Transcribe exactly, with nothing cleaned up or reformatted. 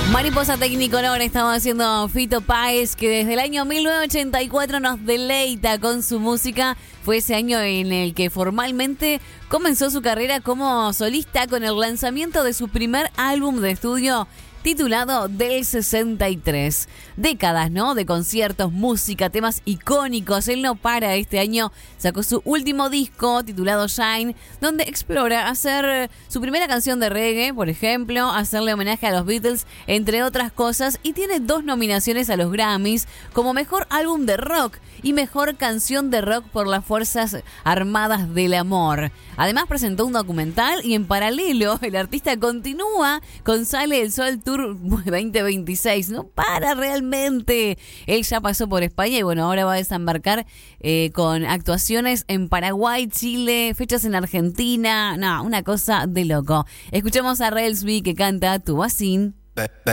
Mariposa Tecnicolor estaba haciendo Fito Páez, que desde el año mil novecientos ochenta y cuatro nos deleita con su música. Fue ese año en el que formalmente comenzó su carrera como solista con el lanzamiento de su primer álbum de estudio titulado Del sesenta y tres. Décadas, ¿no? De conciertos, música, temas icónicos. Él no para. Este año sacó su último disco titulado Shine, donde explora hacer su primera canción de reggae, por ejemplo, hacerle homenaje a los Beatles, entre otras cosas, y tiene dos nominaciones a los Grammys como Mejor Álbum de Rock y Mejor Canción de Rock por las Fuerzas Armadas del Amor. Además presentó un documental y en paralelo el artista continúa con Sale el Sol Tour veinte veintiséis. No para realmente. Él ya pasó por España y bueno, ahora va a desembarcar eh, con actuaciones en Paraguay, Chile, fechas en Argentina. No, una cosa de loco. Escuchemos a Relsby que canta Tu Vacín.